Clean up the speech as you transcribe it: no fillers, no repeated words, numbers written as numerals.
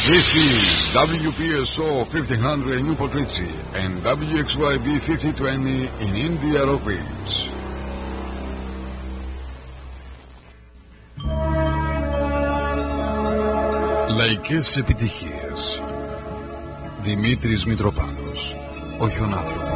This is WPSO 1500 in Newport Richie and WXYB 5020 in Indianapolis. Λαϊκές επιτυχίες. Δημήτρης Μητροπάνος, ο Χιονάθρωπος.